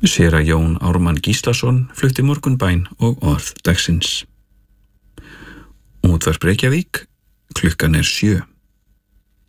Séra Jón Ármann Gíslason flutti morgunbæn og orð dagsins. Útvarp Reykjavík, klukkan er 7.